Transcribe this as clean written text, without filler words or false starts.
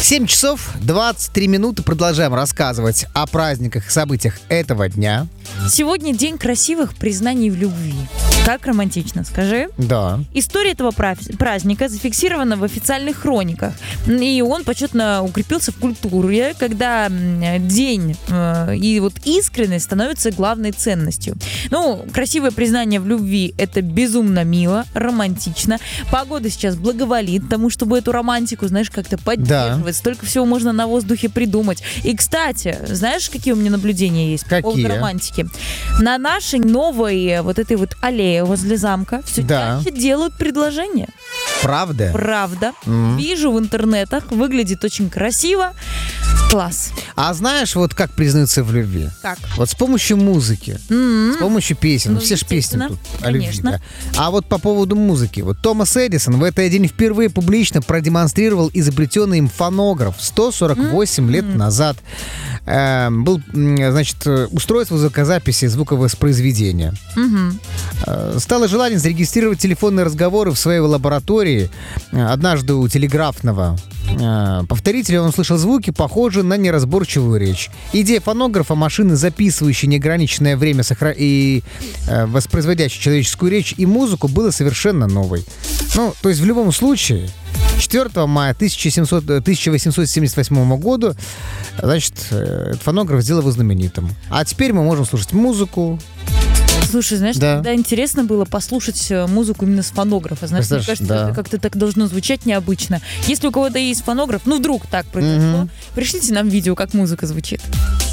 7 часов 23 минуты. Продолжаем рассказывать о праздниках и событиях этого дня. Сегодня день красивых признаний в любви. Как романтично, скажи. Да. История этого праздника зафиксирована в официальных хрониках. И он почетно укрепился в культуре, когда день и вот искренность становятся главной ценностью. Ну, красивое признание в любви — это безумно мило, романтично. Погода сейчас благоволит тому, чтобы эту романтику, знаешь, как-то поддерживать. Да. Столько всего можно на воздухе придумать. И, кстати, знаешь, какие у меня наблюдения есть по поводу романтики? На нашей новой вот этой вот аллее возле замка все чаще делают предложения. Правда? Правда. Вижу в интернетах, выглядит очень красиво. Класс. А знаешь, вот как признаются в любви? Как? Вот с помощью музыки, с помощью песен. Ну, все же песни тут о любви. Да? А вот по поводу музыки. Вот Томас Эдисон в этот день впервые публично продемонстрировал изобретенный им фонограф 148 лет назад. Был, значит, устройство звукозаписи, звуковоспроизведения. Стало желание зарегистрировать телефонные разговоры в своей лаборатории. Однажды у телеграфного повторителя он услышал звуки, похожие на неразборчивую речь. Идея фонографа, машины, записывающей неограниченное время и воспроизводящей человеческую речь и музыку, было совершенно новой. Ну, то есть в любом случае, 4 мая 1878 года, значит, этот фонограф сделал его знаменитым. А теперь мы можем слушать музыку. Слушай, знаешь, тогда интересно было послушать музыку именно с фонографа. Знаешь, мне кажется, это как-то так должно звучать необычно. Если у кого-то есть фонограф, ну вдруг так произошло, пришлите нам видео, как музыка звучит.